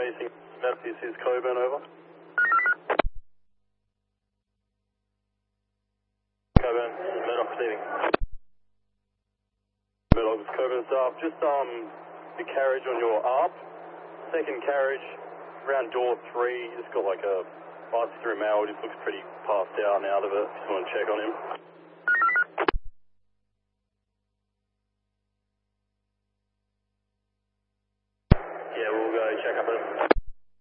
facing left. This is Coburn, over. Coburn, Murdoch receiving. Murdoch, it's Coburn staff. Just the carriage on your ARP. Second carriage, around door 3. Just got like a bicycle mail. Just looks pretty passed out now. Just want to check on him.